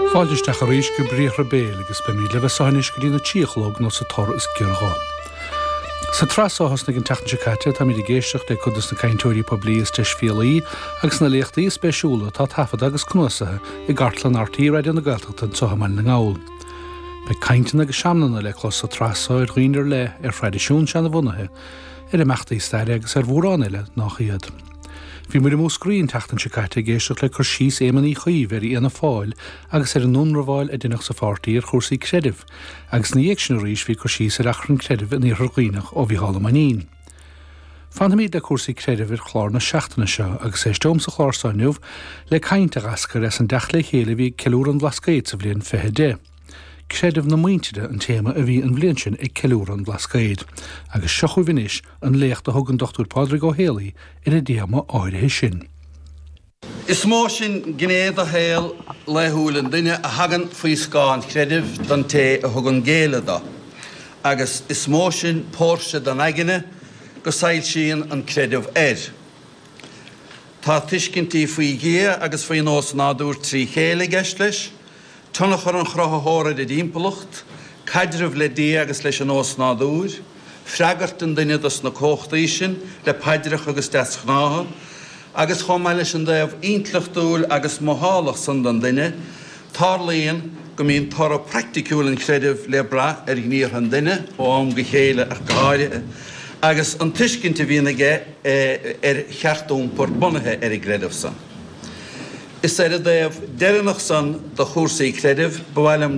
Fáilteach a rís go bríochar béal agus be mí le bheitsáis go dtína tíochlóg nó sa tar is ggéargáin. Sa trásáhas na gin teachn caite tá mí géisteach le chudas na caiintúirí poblíos teis fialaí agus na léochtaí spéisiúla tá tafad agus cnúsathe i gartlan artaí radio na Gaeltachta sohamáin na ngáil. Be caiinteanna agus seamnanna le chlós sa trásáir riinar le freidiisiún se na bhunathe ar imachtaí staire agus ar bhórán eile nach iad. Bhí muid mó scrín teachtan caite géisteach le chur síos émaní chuomh ar ana fáil agus ar an núnraháil a duineach sa fáirtaí ar chórsaí creidirh, agus na dhéag sin ríis bhí chur síos ar achran creidirh in íothar ghuineach ó bhí hála manín. Fanhamíad le chórsaí creidirh ar chlár na seachtainna seo agus é stom sa chláirsáinniuh le cainte ascar as an deachla chéile bhí ceúr an blascaid sa bblion fethe dé. Creidirh na muinteide an téma a bhí an bblion sin ag ceúr an blascaid, agus seochú bhinis an léocht a thugann Dr. Padraig O'Haley in a déama áirithe sin. Is mó sin gnéad a héal lethúlann duine a hagan faoi scáin creidirh don té a thugann géile dá. Agus is mó sin póirse don aigeine go sail sin an creidirh Tá tuiscintí faoi gé agus faoi nós náúr trí chéile gceist leis, Tána chur an chraththóra de dímpelacht, caidirh le dé agus leis an nós náúr, freagart an duine dos na cóchtaí sin le paidirach agus deaschnátha, agus chomáil leis an daobh intlachtúil agus mothálach san don duine, tarlaíonn go mbíonn tar practicúil an creidirh le bra ar gníomh an duine ó am go chéile ar gáire, agus an tuiscinnta bhíonna ar cheartún por bunathe ar i greidirh san. Is er a daobh deireanach san do chórsaí creidirh bhfuil